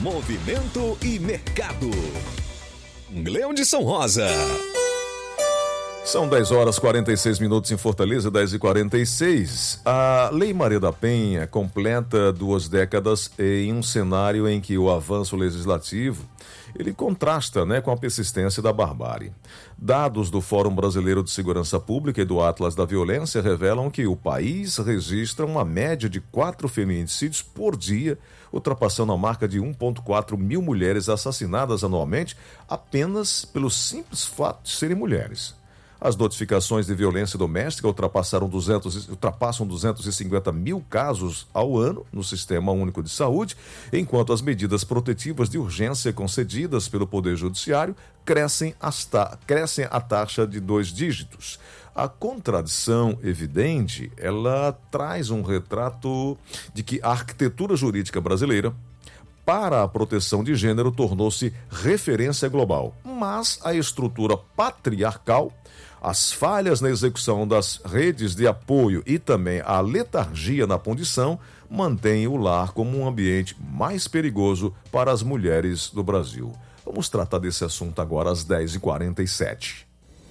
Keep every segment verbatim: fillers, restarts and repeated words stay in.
Movimento e mercado. Leão de São Rosa. São dez horas e quarenta e seis minutos em Fortaleza, dez e quarenta e seis. A Lei Maria da Penha completa duas décadas em um cenário em que o avanço legislativo ele contrasta, né, com a persistência da barbárie. Dados do Fórum Brasileiro de Segurança Pública e do Atlas da Violência revelam que o país registra uma média de quatro feminicídios por dia, ultrapassando a marca de um vírgula quatro mil mulheres assassinadas anualmente apenas pelo simples fato de serem mulheres. As notificações de violência doméstica ultrapassaram duzentos, ultrapassam duzentos e cinquenta mil casos ao ano no Sistema Único de Saúde, enquanto as medidas protetivas de urgência concedidas pelo Poder Judiciário crescem, as ta- crescem a taxa de dois dígitos. A contradição evidente, ela traz um retrato de que a arquitetura jurídica brasileira para a proteção de gênero tornou-se referência global, mas a estrutura patriarcal, as falhas na execução das redes de apoio e também a letargia na punição mantêm o lar como um ambiente mais perigoso para as mulheres do Brasil. Vamos tratar desse assunto agora às dez e quarenta e sete.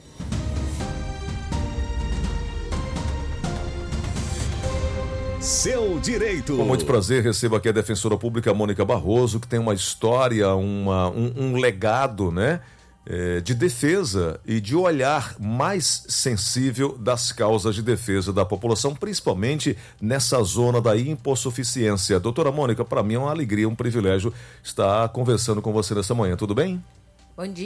Seu direito. Com muito prazer, recebo aqui a defensora pública Mônica Barroso, que tem uma história, uma, um, um legado, né, é, de defesa e de olhar mais sensível das causas de defesa da população, principalmente nessa zona da hipossuficiência. Doutora Mônica, para mim é uma alegria, um privilégio estar conversando com você nessa manhã, tudo bem? Bom dia.